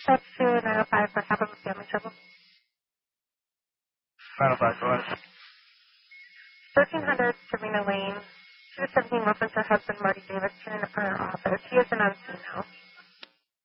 That's 2905 for Papa with family trouble. 905, go ahead. 1300 Serena Lane. 217 reference her husband, Marty Davis, in her office. He is an unseen now.